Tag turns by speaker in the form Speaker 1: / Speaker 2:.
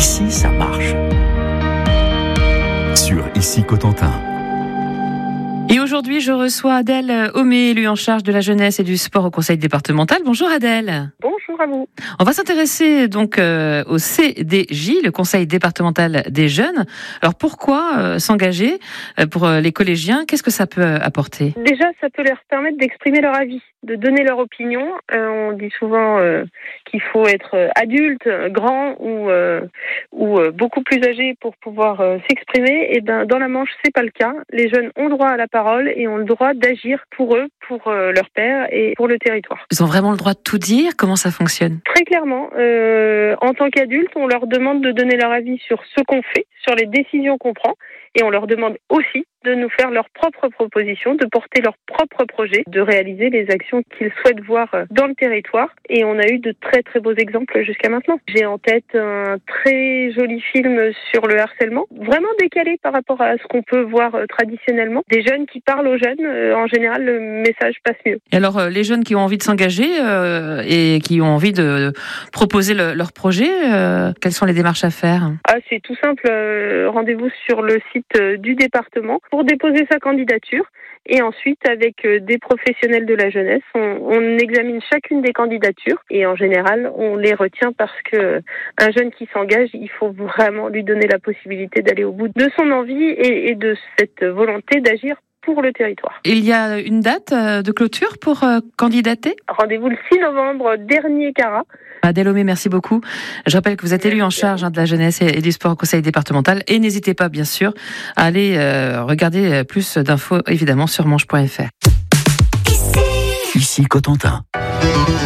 Speaker 1: Ici, ça marche. Sur Ici Cotentin.
Speaker 2: Et aujourd'hui, je reçois Adèle Homé, élue en charge de la jeunesse et du sport au conseil départemental. Bonjour Adèle.
Speaker 3: Bonjour à vous.
Speaker 2: On va s'intéresser donc au CDJ, le conseil départemental des jeunes. Alors pourquoi s'engager pour les collégiens? Qu'est-ce que ça peut apporter?
Speaker 3: Déjà, ça peut leur permettre d'exprimer leur avis, de donner leur opinion. On dit souvent qu'il faut être adulte, grand ou beaucoup plus âgé pour pouvoir s'exprimer. Et ben, dans la Manche, c'est pas le cas. Les jeunes ont droit à la parole et ont le droit d'agir pour eux, pour leur père et pour le territoire.
Speaker 2: Ils ont vraiment le droit de tout dire? Comment ça fonctionne?
Speaker 3: Très clairement, en tant qu'adultes, on leur demande de donner leur avis sur ce qu'on fait, sur les décisions qu'on prend, et on leur demande aussi de nous faire leurs propres propositions, de porter leurs propres projets, de réaliser les actions qu'ils souhaitent voir dans le territoire. Et on a eu de très très beaux exemples jusqu'à maintenant. J'ai en tête un très joli film sur le harcèlement, vraiment décalé par rapport à ce qu'on peut voir traditionnellement. Des jeunes qui parlent aux jeunes, en général le message passe mieux.
Speaker 2: Et alors les jeunes qui ont envie de s'engager et qui ont envie de proposer leur projet, quelles sont les démarches à faire?
Speaker 3: C'est tout simple, rendez-vous sur le site du département pour déposer sa candidature. Et ensuite, avec des professionnels de la jeunesse, on examine chacune des candidatures et en général, on les retient parce que un jeune qui s'engage, il faut vraiment lui donner la possibilité d'aller au bout de son envie et de cette volonté d'agir pour le territoire.
Speaker 2: Il y a une date de clôture pour candidater?
Speaker 3: Rendez-vous le 6 novembre, dernier carat.
Speaker 2: Adèle Homé, merci beaucoup. Je rappelle que vous êtes élue en charge de la jeunesse et du sport au conseil départemental. Et n'hésitez pas, bien sûr, à aller regarder plus d'infos, évidemment, sur manche.fr.
Speaker 1: Ici Cotentin.